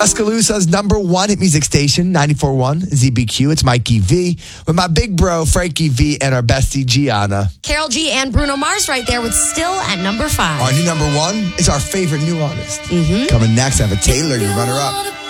Tuscaloosa's number one hit music station, 94.1 ZBQ. It's Mikey V with my big bro, Frankie V, and our bestie, Gianna. Carol G and Bruno Mars right there with Still at number 5. Our new number one is our favorite new artist. Coming next, I have a Taylor, your runner-up.